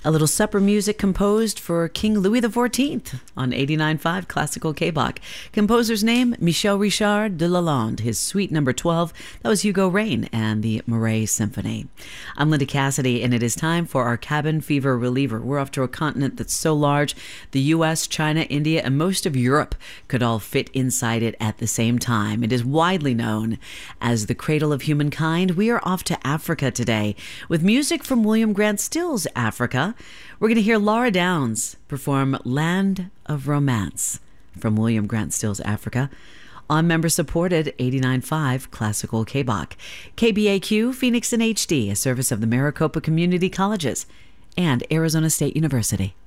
A little supper music composed for King Louis XIV on 89.5 Classical K-Bach. Composer's name, Michel Richard de Lalande. His suite number 12, that was Hugo Rain and the Marais Symphony. I'm Linda Cassidy, and it is time for our cabin fever reliever. We're off to a continent that's so large, the U.S., China, India, and most of Europe could all fit inside it at the same time. It is widely known as the cradle of humankind. We are off to Africa today with music from William Grant Still's Africa. We're going to hear Laura Downs perform Land of Romance from William Grant Still's Africa on member-supported 89.5 Classical K-Bach. KBAQ, Phoenix in HD, a service of the Maricopa Community Colleges and Arizona State University.